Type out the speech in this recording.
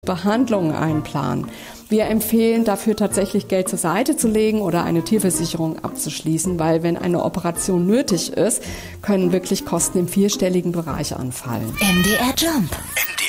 Behandlungen einplanen. Wir empfehlen dafür tatsächlich Geld zur Seite zu legen oder eine Tierversicherung abzuschließen, weil wenn eine Operation nötig ist, können wirklich Kosten im vierstelligen Bereich anfallen. MDR Jump.